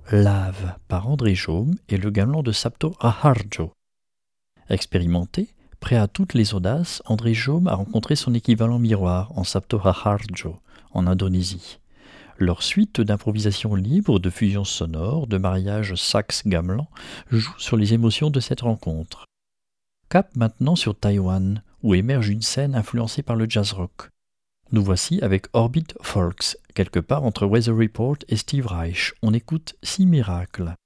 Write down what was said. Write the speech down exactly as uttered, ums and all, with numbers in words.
Lave par André Jaume et le gamelan de Sabto Raharjo. Expérimenté, prêt à toutes les audaces, André Jaume a rencontré son équivalent miroir en Sabto Raharjo, en Indonésie. Leur suite d'improvisation libre, de fusion sonore, de mariage sax-gamelan joue sur les émotions de cette rencontre. Cap maintenant sur Taïwan, où émerge une scène influencée par le jazz rock. Nous voici avec Orbit Folks, quelque part entre Weather Report et Steve Reich. On écoute Six Miracles.